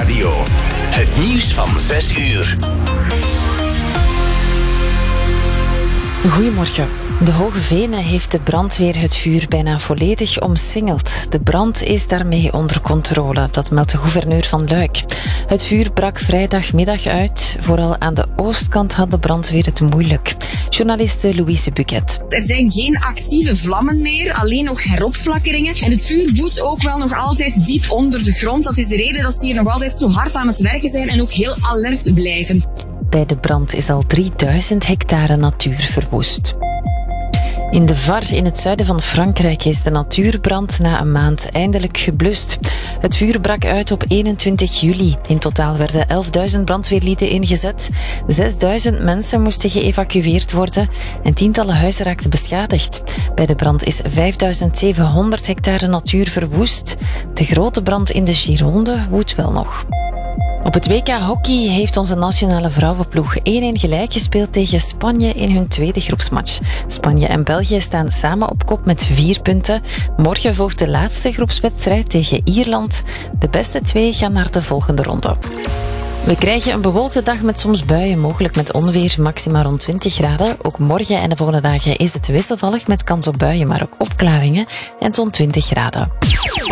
Radio. Het nieuws van 6 uur. Goedemorgen. De Hoge Venen heeft de brandweer het vuur bijna volledig omsingeld. De brand is daarmee onder controle, dat meldt de gouverneur van Luik. Het vuur brak vrijdagmiddag uit. Vooral aan de oostkant had de brandweer het moeilijk. Journaliste Louise Buquet. Er zijn geen actieve vlammen meer, alleen nog heropflakkeringen. En het vuur woedt ook wel nog altijd diep onder de grond. Dat is de reden dat ze hier nog altijd zo hard aan het werken zijn en ook heel alert blijven. Bij de brand is al 3000 hectare natuur verwoest. In de Var in het zuiden van Frankrijk is de natuurbrand na een maand eindelijk geblust. Het vuur brak uit op 21 juli. In totaal werden 11.000 brandweerlieden ingezet. 6.000 mensen moesten geëvacueerd worden en tientallen huizen raakten beschadigd. Bij de brand is 5.700 hectare natuur verwoest. De grote brand in de Gironde woedt wel nog. Op het WK Hockey heeft onze nationale vrouwenploeg 1-1 gelijk gespeeld tegen Spanje in hun tweede groepsmatch. Spanje en België staan samen op kop met 4 punten. Morgen volgt de laatste groepswedstrijd tegen Ierland. De beste 2 gaan naar de volgende ronde. We krijgen een bewolkte dag met soms buien, mogelijk met onweer, maxima rond 20 graden. Ook morgen en de volgende dagen is het wisselvallig met kans op buien, maar ook opklaringen en zo'n 20 graden.